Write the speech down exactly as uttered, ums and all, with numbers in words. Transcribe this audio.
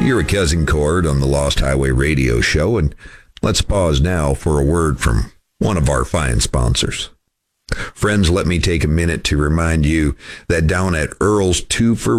You're with Cousin Cord on the Lost Highway Radio Show, and let's pause now for a word from one of our fine sponsors. Friends, let me take a minute to remind you that down at Earl's two for